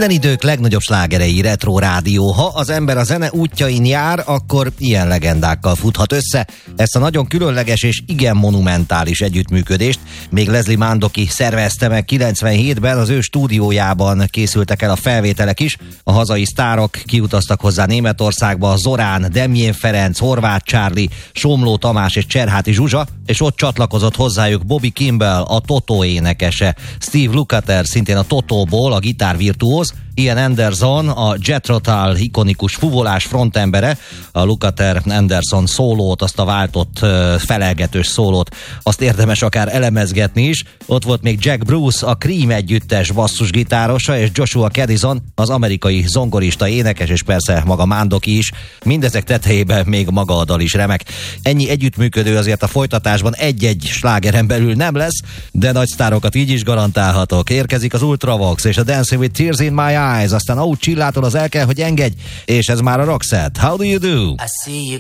Minden idők legnagyobb slágerei Retro Rádió. Ha az ember a zene útjain jár, akkor ilyen legendákkal futhat össze. Ezt a nagyon különleges és igen monumentális együttműködést még Leslie Mandoki szervezte meg 97-ben, az ő stúdiójában készültek el a felvételek is. A hazai sztárok kiutaztak hozzá Németországba, Zorán, Demjén Ferenc, Horváth Csárli, Somló Tamás és Cserháti Zsuzsa, és ott csatlakozott hozzájuk Bobby Kimball, a Toto énekese, Steve Lukather, szintén a Totóból, a gitárvirtuóz, Ian Anderson, a Jethro Tull ikonikus fuvolás frontembere, a Lukather Anderson szólót, azt a váltott felelgetős szólót, azt érdemes akár elemezgetni is. Ott volt még Jack Bruce, a Cream együttes basszusgitárosa, és Joshua Caddison, az amerikai zongorista, énekes, és persze maga Mandoki is. Mindezek tetejében még maga a dal is remek. Ennyi együttműködő azért a folytatásban egy-egy slágeren belül nem lesz, de nagy sztárokat így is garantálhatok. Érkezik az Ultravox és a Dancing with Tears in My Eyes, aztán Csillától az El kell, hogy engedj, és ez már a Roxette. How do you do? I see you